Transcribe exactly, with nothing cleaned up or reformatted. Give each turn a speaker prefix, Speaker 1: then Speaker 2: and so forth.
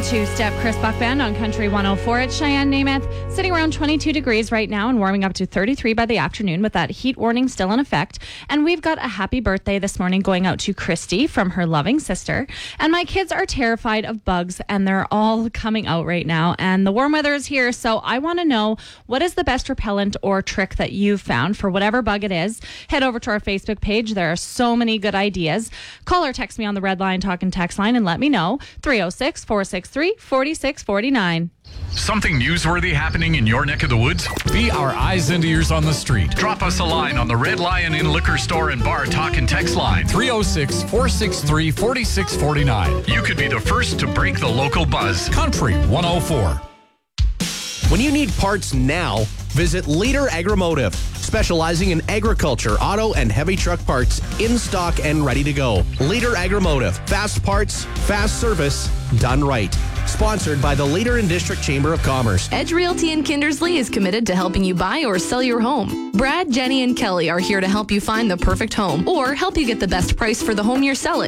Speaker 1: two-step Chris Buck Band on Country one oh four at Cheyenne, Namath. Sitting around twenty-two degrees right now and warming up to thirty-three by the afternoon with that heat warning still in effect. And we've got a happy birthday this morning going out to Christy from her loving sister. And my kids are terrified of bugs and they're all coming out right now. And the warm weather is here, so I want to know, what is the best repellent or trick that you've found for whatever bug it is? Head over to our Facebook page. There are so many good ideas. Call or text me on the Red Line Talk and Text line and let me know. three oh six, four six three, four six four nine.
Speaker 2: Something newsworthy happening in your neck of the woods? Be our eyes and ears on the street. Drop us a line on the Red Lion Inn Liquor Store and Bar Talk and Text line.
Speaker 3: three oh six, four six three, four six four nine.
Speaker 2: You could be the first to break the local buzz.
Speaker 3: Country one oh four.
Speaker 4: When you need parts now, visit Leader Agromotive, specializing in agriculture, auto, and heavy truck parts in stock and ready to go. Leader Agromotive, fast parts, fast service, done right. Sponsored by the Leader and District Chamber of Commerce.
Speaker 5: Edge Realty in Kindersley is committed to helping you buy or sell your home. Brad, Jenny, and Kelly are here to help you find the perfect home or help you get the best price for the home you're selling.